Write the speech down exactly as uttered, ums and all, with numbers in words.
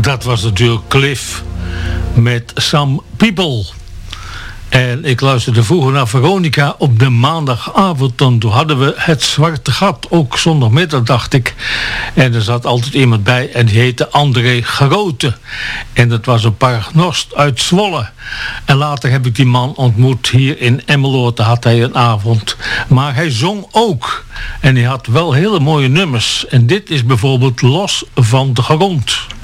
Dat was natuurlijk Cliff met Some People. En ik luisterde vroeger naar Veronica op de maandagavond. Toen hadden we Het Zwarte Gat, ook zondagmiddag dacht ik. En er zat altijd iemand bij en die heette André Grote. En dat was een paragnost uit Zwolle. En later heb ik die man ontmoet hier in Emmeloord. Daar had hij een avond. Maar hij zong ook. En hij had wel hele mooie nummers. En dit is bijvoorbeeld Los van de Grond.